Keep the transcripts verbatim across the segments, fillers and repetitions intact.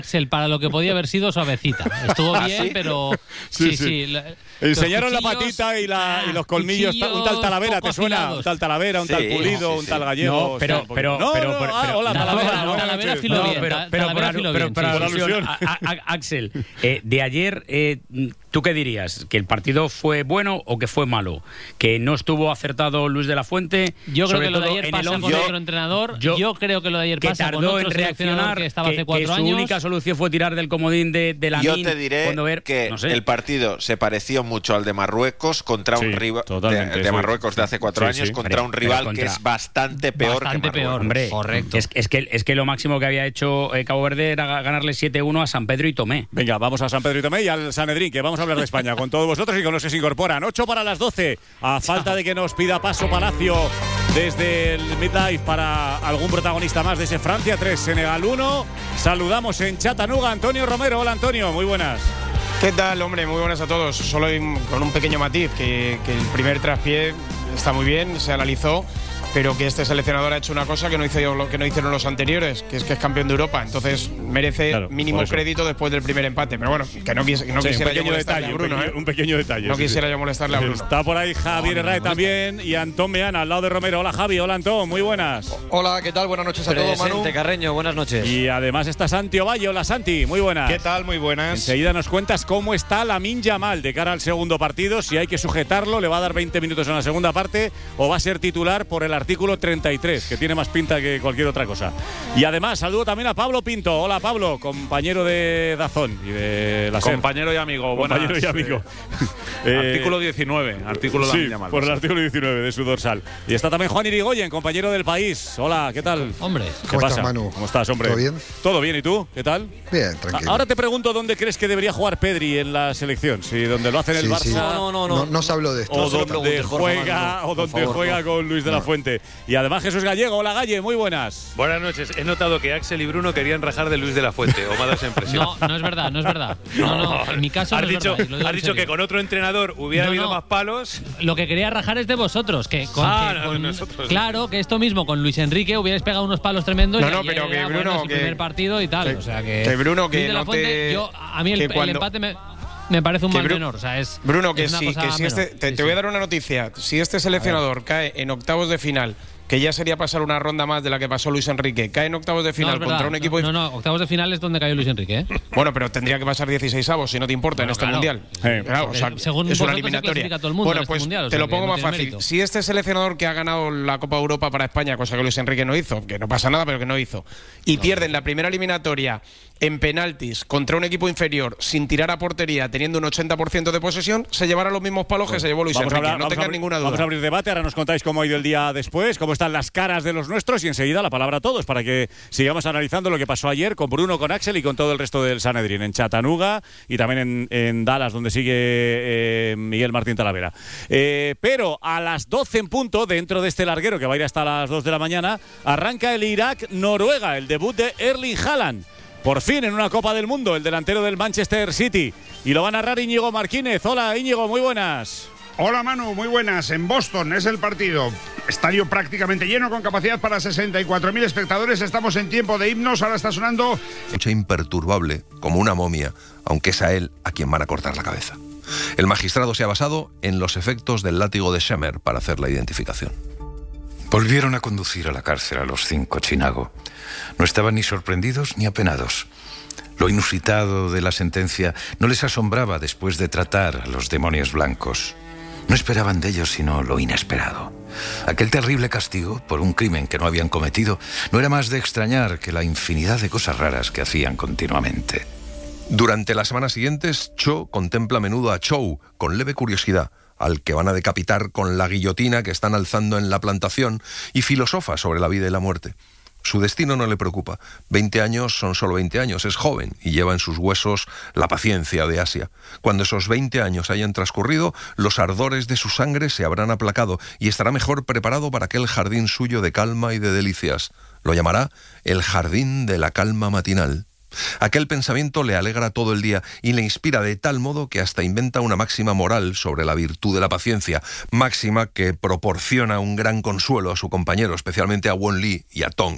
Axel, para lo que podía haber sido suavecita. Estuvo bien, ¿Ah, sí? pero... Sí, sí. sí. sí. Enseñaron la patita y, la, y los colmillos. Un tal Talavera, ¿te suena? Afilados. Un tal Talavera, un sí, tal Pulido, sí, sí. un tal Gallego. No, pero... pero, no, pero, no, pero, ah, pero hola, Talavera. No, Talavera filo bien. Pero, pero, Talavera filo bien. Pero, por alusión, a, a, Axel, eh, de ayer, eh, ¿tú qué dirías? ¿Que el partido fue bueno o que fue malo? ¿Que no estuvo acertado Luis de la Fuente? Yo creo que lo de ayer pasa con otro entrenador. Yo, yo creo que lo de ayer pasa con otro en reaccionar, que estaba que, hace cuatro que su años. única solución fue tirar del comodín de, de la Yo te diré ver, que no sé. el partido se pareció mucho al de Marruecos contra sí, un rival de, de Marruecos de hace cuatro sí, años sí. contra pero, un rival contra, que es bastante peor bastante que Marruecos. Peor, hombre, correcto. Es, es, que, es que lo máximo que había hecho eh, Cabo Verde era ganarle siete uno a San Pedro y Tomé. Venga, vamos a San Pedro y Tomé y al Sanedrín, que vamos a hablar de España con todos vosotros y con los que se incorporan. ocho para las doce, a falta de que nos pida paso Palacio desde el Midlife para algún protagonista más de ese Francia tres, Senegal uno. Saludamos en Chattanooga Antonio Romero. Hola Antonio, muy buenas. ¿Qué tal, hombre? Muy buenas a todos. Solo con un pequeño matiz, que, que el primer traspié está muy bien, se analizó, pero que este seleccionador ha hecho una cosa que no, hizo lo que no hicieron los anteriores, que es que es campeón de Europa. Entonces merece claro, mínimo crédito después del primer empate. Pero bueno, que no, quis, que no sí, quisiera yo molestarle detalle, a Bruno. Un pequeño, ¿eh? un pequeño detalle. No sí, quisiera sí. yo molestarle a Bruno. Está por ahí Javier Herrera no, también y Antón Meana al lado de Romero. Hola Javi, hola Antón, muy buenas. Hola, ¿qué tal? Buenas noches a todos, Manu. Carreño, buenas noches. Y además está Santi Ovalle. Hola Santi, muy buenas. ¿Qué tal? Muy buenas. Enseguida nos cuentas cómo está Lamine Yamal de cara al segundo partido, si hay que sujetarlo, le va a dar veinte minutos en la segunda parte o va a ser titular por el artículo treinta y tres, que tiene más pinta que cualquier otra cosa. Y además saludo también a Pablo Pinto. Hola Pablo, compañero de Dazón y de la SER. Compañero y amigo. Compañero buenas, y amigo. Eh, artículo diecinueve. Artículo sí, Yamal, por el artículo diecinueve de su dorsal. Y está también Juan Irigoyen, compañero del País. Hola, ¿qué tal? Hombre. ¿Qué ¿Cómo pasa? estás, Manu? ¿Cómo estás, hombre? ¿Todo bien? ¿Todo bien? ¿Y tú? ¿Qué tal? Bien, tranquilo. Ahora te pregunto dónde crees que debería jugar Pedri en la selección. Si donde lo hace en el sí, Barça. Sí. No, no, no, no. No se habló de esto. O no donde juega, o donde favor, juega no. con Luis de la Fuente. Y además Jesús Gallego. Hola Galle, muy buenas. Buenas noches. He notado que Axel y Bruno querían rajar de Luis de la Fuente. ¿O me ha dado esa impresión? No, no es verdad, no es verdad. No, no, en mi caso has no dicho, es verdad. Lo has dicho que con otro entrenador hubiera no, habido no. más palos. Lo que quería rajar es de vosotros. Que con, ah, que no, con nosotros. Claro, que esto mismo con Luis Enrique hubierais pegado unos palos tremendos. No, y no, pero que era, Bruno. Bueno, que, primer partido y tal. Que, o sea que. Que Bruno, que Luis de la no Fuente, te, yo, a mí el, cuando, el empate me. Me parece un mal Bru menor, o sea, es Bruno, que es una sí, cosa que si este, te, sí, te voy a sí. dar una noticia. Si este seleccionador cae en octavos de final, que ya sería pasar una ronda más de la que pasó Luis Enrique, cae en octavos de final no, contra verdad, un equipo... No, no, octavos de final es donde cayó Luis Enrique, ¿eh? Bueno, pero tendría que pasar dieciseisavos, si no te importa, bueno, en este claro. mundial. Sí. Claro, o sea, según es una eliminatoria. eliminatoria. Todo el mundo bueno, en este pues mundial, o te sea, lo pongo no más fácil. mérito. Si este seleccionador que ha ganado la Copa Europa para España, cosa que Luis Enrique no hizo, que no pasa nada, pero que no hizo, y no, pierden la primera eliminatoria en penaltis contra un equipo inferior sin tirar a portería, teniendo un ochenta por ciento de posesión, se llevará los mismos palos bueno, que se llevó Luis Enrique. Hablar, no tengan ninguna duda. Vamos a abrir debate, ahora nos contáis cómo ha ido el día después, cómo están las caras de los nuestros y enseguida la palabra a todos para que sigamos analizando lo que pasó ayer con Bruno, con Axel y con todo el resto del Sanedrín, en Chattanooga y también en, en Dallas, donde sigue eh, Miguel Martín Talavera. Eh, pero a las doce en punto, dentro de este larguero que va a ir hasta las dos de la mañana, arranca el Irak-Noruega, el debut de Erling Haaland. Por fin en una Copa del Mundo, el delantero del Manchester City. Y lo va a narrar Íñigo Marquínez. Hola Íñigo, muy buenas. Hola Manu, muy buenas. En Boston es el partido. Estadio prácticamente lleno con capacidad para sesenta y cuatro mil espectadores. Estamos en tiempo de himnos. Ahora está sonando... Noche imperturbable, como una momia, aunque es a él a quien van a cortar la cabeza. El magistrado se ha basado en los efectos del látigo de Shemer para hacer la identificación. Volvieron a conducir a la cárcel a los cinco Chinago. No estaban ni sorprendidos ni apenados. Lo inusitado de la sentencia no les asombraba después de tratar a los demonios blancos. No esperaban de ellos sino lo inesperado. Aquel terrible castigo por un crimen que no habían cometido no era más de extrañar que la infinidad de cosas raras que hacían continuamente. Durante las semanas siguientes, Cho contempla a menudo a Chou con leve curiosidad, al que van a decapitar con la guillotina que están alzando en la plantación, y filosofa sobre la vida y la muerte. Su destino no le preocupa. Veinte años son solo veinte años, es joven y lleva en sus huesos la paciencia de Asia. Cuando esos veinte años hayan transcurrido, los ardores de su sangre se habrán aplacado y estará mejor preparado para aquel jardín suyo de calma y de delicias. Lo llamará el jardín de la calma matinal. Aquel pensamiento le alegra todo el día y le inspira de tal modo que hasta inventa una máxima moral sobre la virtud de la paciencia, máxima que proporciona un gran consuelo a su compañero, especialmente a Won Lee y a Tong.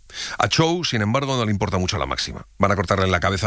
A Chou, sin embargo, no le importa mucho la máxima. Van a cortarle la cabeza